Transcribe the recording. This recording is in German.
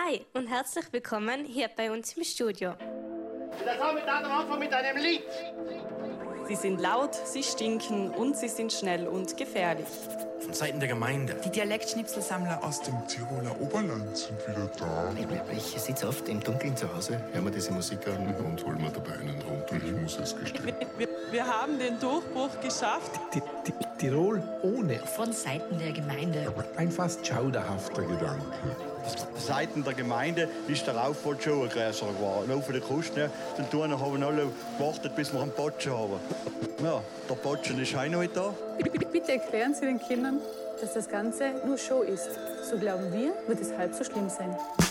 Hi und herzlich willkommen hier bei uns im Studio. Das haben wir dann am Anfang mit einem Lied. Sie sind laut, sie stinken und sie sind schnell und gefährlich. Von Seiten der Gemeinde. Die Dialektschnipselsammler aus dem Tiroler Oberland sind wieder da. Ich sitze oft im Dunkeln zu Hause, höre mir diese Musik an und hol mir dabei einen runter. Ich muss es gestehen. Wir haben den Durchbruch geschafft. Tirol ohne. Von Seiten der Gemeinde. Ein fast schauderhafter Gedanke. Seiten der Gemeinde ist der Aufbau schon größer geworden. Nur für die Kosten, dann haben alle gewartet, bis wir einen Potschen haben. Ja, der Potschen ist auch noch nicht da. Bitte erklären Sie den Kindern, dass das Ganze nur Show ist. So glauben wir, wird es halb so schlimm sein.